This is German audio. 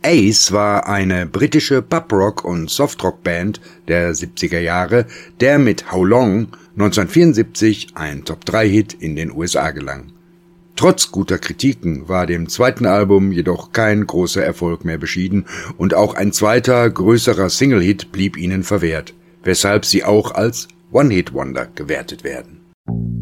Ace war eine britische Pub-Rock- und Softrock-Band der 70er Jahre, der mit How Long 1974 ein Top-3-Hit in den USA gelang. Trotz guter Kritiken war dem zweiten Album jedoch kein großer Erfolg mehr beschieden und auch ein zweiter, größerer Single-Hit blieb ihnen verwehrt, weshalb sie auch als One-Hit-Wonder gewertet werden.